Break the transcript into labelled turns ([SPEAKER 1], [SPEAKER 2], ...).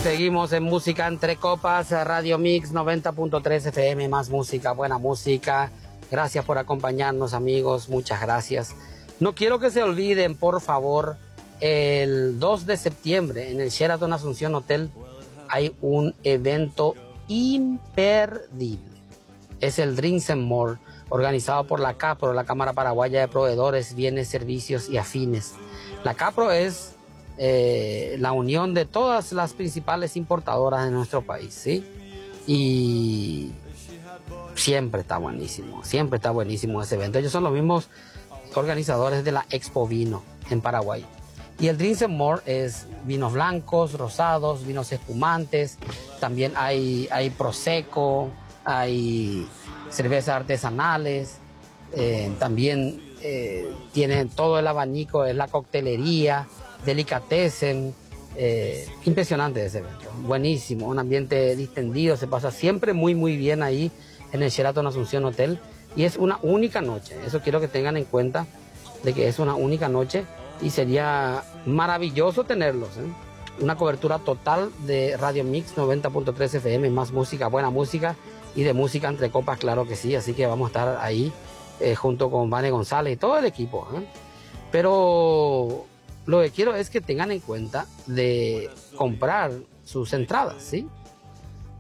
[SPEAKER 1] seguimos en Música Entre Copas, Radio Mix 90.3 FM, más música, buena música. Gracias por acompañarnos, amigos, muchas gracias. No quiero que se olviden, por favor, el 2 de septiembre en el Sheraton Asunción Hotel hay un evento imperdible. Es el Drinks and More, organizado por la CAPRO, la Cámara Paraguaya de Proveedores, Bienes, Servicios y Afines. La CAPRO es la unión de todas las principales importadoras de nuestro país, ¿sí? Y siempre está buenísimo ese evento. Ellos son los mismos organizadores de la Expo Vino en Paraguay. Y el Drinks and More es vinos blancos, rosados, vinos espumantes, también hay prosecco, hay cervezas artesanales, también tienen todo el abanico, es la coctelería, delicatessen, impresionante ese evento, buenísimo, un ambiente distendido, se pasa siempre muy bien ahí en el Sheraton Asunción Hotel y es una única noche, eso quiero que tengan en cuenta, de que es una única noche y sería maravilloso tenerlos, una cobertura total de Radio Mix 90.3 FM, más música, buena música y de Música Entre Copas, claro que sí, así que vamos a estar ahí junto con Vane González y todo el equipo, pero lo que quiero es que tengan en cuenta de comprar sus entradas, ¿sí?